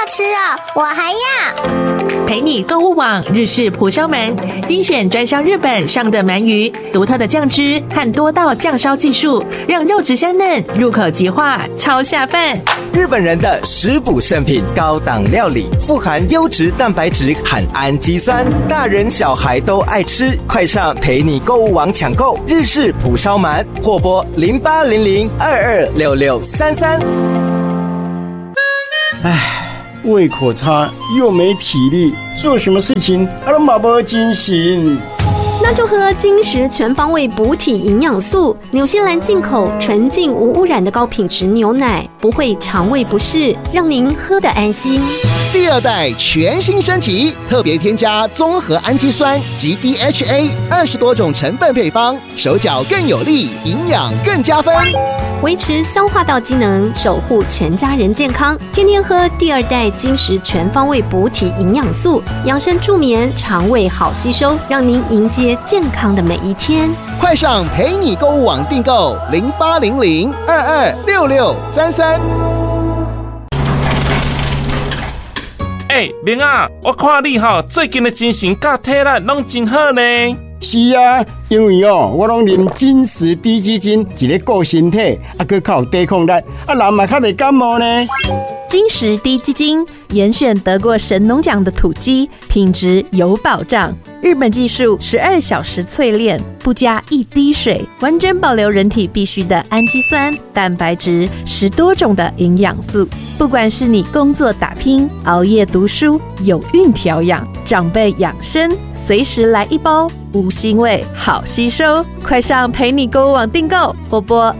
吃哦，我还要。 陪你购物网日式蒲烧鳗，精选专销日本上的鳗鱼，独特的酱汁和多道酱烧技术，让肉质香嫩，入口即化，超下饭。 日本人的食补圣品，高档料理，富含优质蛋白质和氨基酸，大人小孩都爱吃。快上陪你购物网抢购日式蒲烧鳗，或拨0800226633。 胃口差又没体力，做什么事情都没精神。 那就喝金石全方位补体营养素，纽西兰进口纯净无污染的高品质牛奶，不会肠胃不适，让您喝得安心。 第二代全新升级，特别添加综合氨基酸及 DHA20多种成分配方，手脚更有力，营养更加分， 维持消化道机能，守护全家人健康。天天喝第二代金石全方位补体营养素，养生助眠，肠胃好吸收，让您迎接健康的每一天。 快上陪你购物网订购0800226633。 明啊，我看你最近的精神甲体力拢真好呢。 是啊，因为我拢啉金石低基金，一个顾身体，还靠抵抗力，人嘛较袂感冒呢。 金石低基金严选得过神农奖的土鸡，品质有保障。日本技术12小时淬炼，不加一滴水，完整保留人体必需的氨基酸、蛋白质10多种的营养素。不管是你工作打拼、熬夜读书、有孕调养、长辈养生，随时来一包，无腥味，好吸收。快上陪你购物网订购，或拨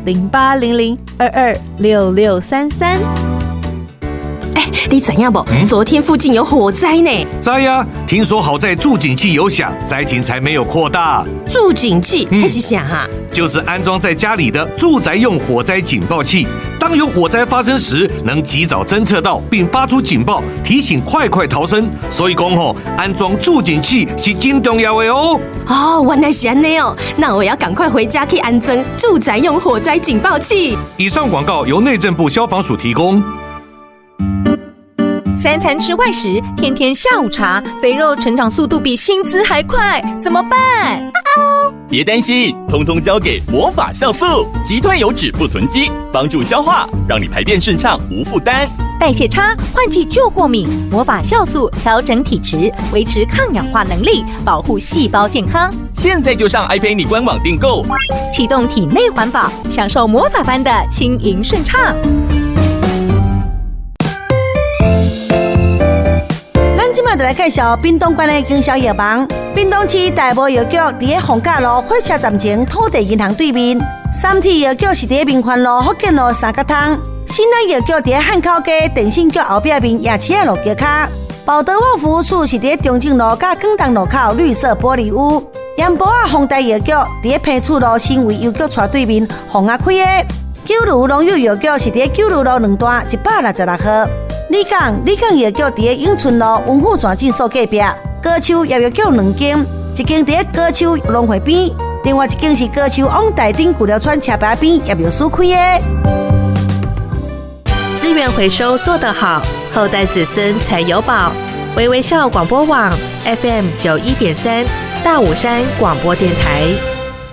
0800226633。 你知影不？昨天附近有火灾呢。 知呀，听说好在助警器有响，灾情才没有扩大。 助警器还是啥啊？ 就是安装在家里的住宅用火灾警报器，当有火灾发生时，能及早侦测到并发出警报，提醒快逃生。所以讲安装助警器是真重要的哦。 原来是这样哦，那我要赶快回家去安装住宅用火灾警报器。 以上广告由内政部消防署提供。 3餐吃外食，天天下午茶，肥肉成长速度比薪资还快，怎么办？ 别担心，通通交给魔法酵素，击退油脂不囤积，帮助消化，让你排便顺畅无负担。 代谢差，换季就过敏，魔法酵素调整体质，维持抗氧化能力，保护细胞健康。 现在就上爱陪你官网订购， 启动体内环保，享受魔法般的轻盈顺畅。 今麦就来介绍屏东县的经销药房。屏东市大埔药局伫个逢甲路火车站前土地银行对面，三体药局是伫个民权路福建路3角通，新安药局伫个汉口街电信局后壁面夜市路桥卡，宝德旺服务处是伫个中正路甲广东路口绿色玻璃屋，盐埔丰台药局伫个平厝路新卫药局厝对面红阿开的，九如农友药局是伫个九如路2段166号。李港药局伫个永春路文富全诊所隔壁，高手药局2间，一间伫个高手农会边，另外一间是高手往台顶古寮村车牌边药所开的。 资源回收做得好，后代子孙才有宝。微微笑广播网 FM91.3，大武山广播电台。